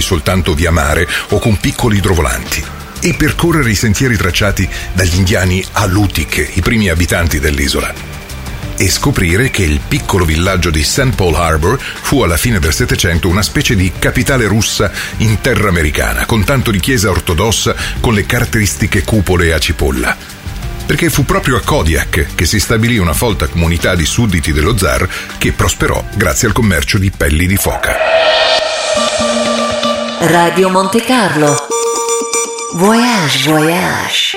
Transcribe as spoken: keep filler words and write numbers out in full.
soltanto via mare o con piccoli idrovolanti, e percorrere i sentieri tracciati dagli indiani Alutiiq, i primi abitanti dell'isola, e scoprire che il piccolo villaggio di Saint Paul Harbor fu alla fine del Settecento una specie di capitale russa in terra americana, con tanto di chiesa ortodossa con le caratteristiche cupole a cipolla. Perché fu proprio a Kodiak che si stabilì una folta comunità di sudditi dello zar che prosperò grazie al commercio di pelli di foca. Radio Monte Carlo. Voyage, voyage.